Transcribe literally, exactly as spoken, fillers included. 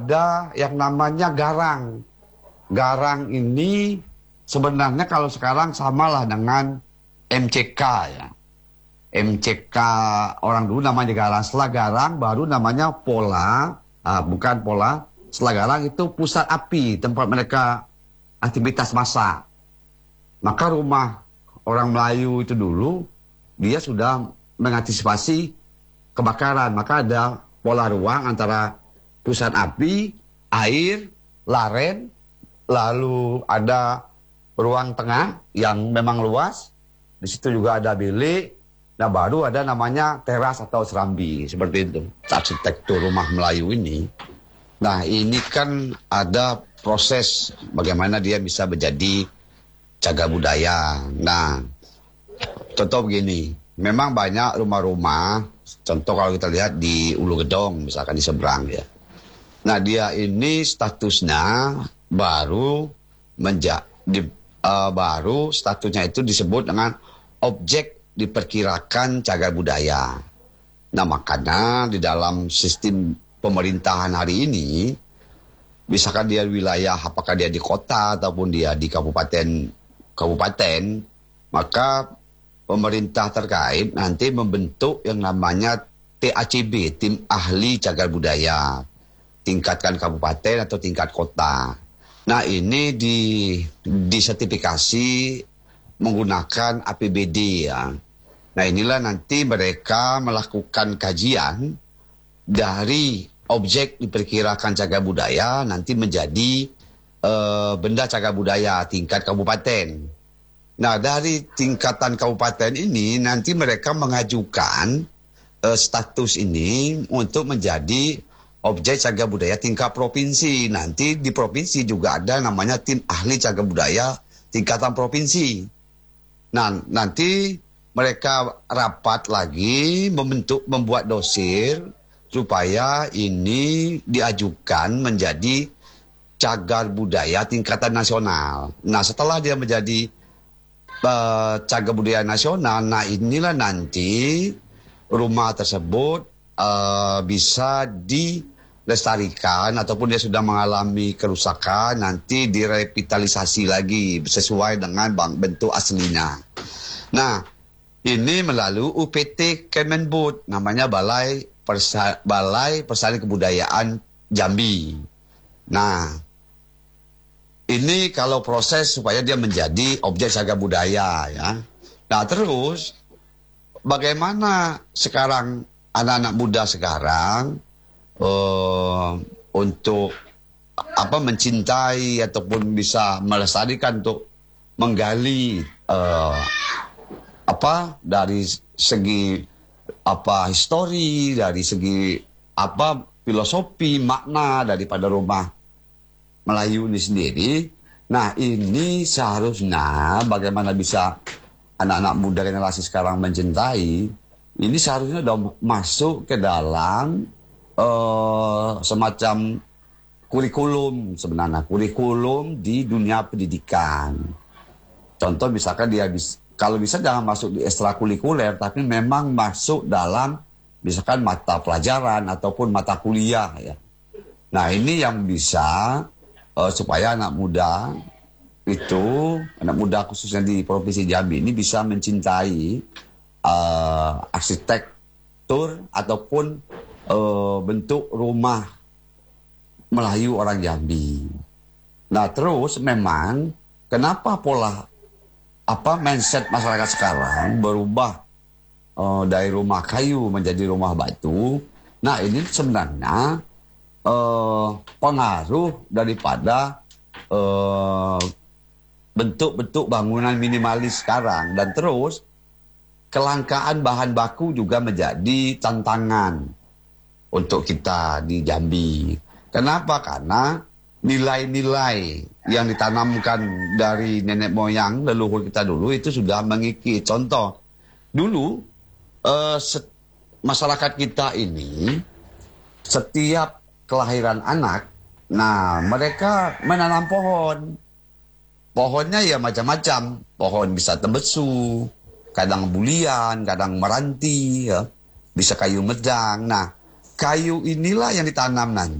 Ada yang namanya garang. Garang ini sebenarnya kalau sekarang samalah dengan M C K ya. M C K orang dulu namanya garang. Setelah garang baru namanya pola. Ah, bukan pola. Setelah garang itu pusat api, tempat mereka aktivitas massa. Maka rumah orang Melayu itu dulu dia sudah mengantisipasi kebakaran. Maka ada pola ruang antara pusat api, air, laren, lalu ada ruang tengah yang memang luas. Di situ juga ada bilik. Nah, baru ada namanya teras atau serambi, seperti itu. Arsitektur rumah Melayu ini. Nah, ini kan ada proses bagaimana dia bisa menjadi cagar budaya. Nah, contoh begini, memang banyak rumah-rumah, contoh kalau kita lihat di Ulu Gedong, misalkan di seberang ya. Nah, dia ini statusnya baru menjadi uh, baru statusnya itu disebut dengan objek diperkirakan cagar budaya. Nah, makanya di dalam sistem pemerintahan hari ini, misalkan dia wilayah, apakah dia di kota ataupun dia di kabupaten kabupaten, maka pemerintah terkait nanti membentuk yang namanya T A C B, Tim Ahli Cagar Budaya, tingkatkan kabupaten atau tingkat kota. Nah, ini di disertifikasi menggunakan A P B D ya. Nah, inilah nanti mereka melakukan kajian dari objek diperkirakan cagar budaya nanti menjadi uh, benda cagar budaya tingkat kabupaten. Nah, dari tingkatan kabupaten ini nanti mereka mengajukan uh, status ini untuk menjadi objek cagar budaya tingkat provinsi. Nanti di provinsi juga ada namanya tim ahli cagar budaya tingkatan provinsi. Nah, nanti mereka rapat lagi membentuk, membuat dosir supaya ini diajukan menjadi cagar budaya tingkatan nasional. Nah, setelah dia menjadi uh, cagar budaya nasional, nah inilah nanti rumah tersebut uh, bisa dilestarikan ataupun dia sudah mengalami kerusakan, nanti direvitalisasi lagi sesuai dengan bentuk aslinya. Nah, ini melalui U P T Kemenbud, namanya Balai Persa Balai Pelestarian Kebudayaan Jambi. Nah, ini kalau proses supaya dia menjadi objek cagar budaya ya. Nah, terus bagaimana sekarang anak-anak muda sekarang uh, untuk apa mencintai ataupun bisa melestarikan untuk menggali uh, apa dari segi apa histori, dari segi apa filosofi, makna daripada rumah Melayu ini sendiri. Nah, ini seharusnya bagaimana bisa anak-anak muda generasi sekarang mencintai, ini seharusnya sudah masuk ke dalam uh, semacam kurikulum sebenarnya, kurikulum di dunia pendidikan. Contoh misalkan dia bisa, kalau bisa jangan masuk di ekstrakurikuler, tapi memang masuk dalam misalkan mata pelajaran ataupun mata kuliah ya. Nah, ini yang bisa uh, supaya anak muda itu, anak muda khususnya di Provinsi Jambi ini bisa mencintai uh, arsitektur ataupun uh, bentuk rumah Melayu orang Jambi. Nah, terus memang kenapa pola apa mindset masyarakat sekarang berubah uh, dari rumah kayu menjadi rumah batu. Nah, ini sebenarnya uh, pengaruh daripada uh, bentuk-bentuk bangunan minimalis sekarang. Dan terus kelangkaan bahan baku juga menjadi tantangan untuk kita di Jambi. Kenapa? Karena nilai-nilai yang ditanamkan dari nenek moyang leluhur kita dulu itu sudah mengikis. Contoh, dulu eh, masyarakat kita ini setiap kelahiran anak, nah mereka menanam pohon. Pohonnya ya macam-macam. Pohon bisa tembesu, kadang bulian, kadang meranti, ya. Bisa kayu medang. Nah, kayu inilah yang ditanam nanti.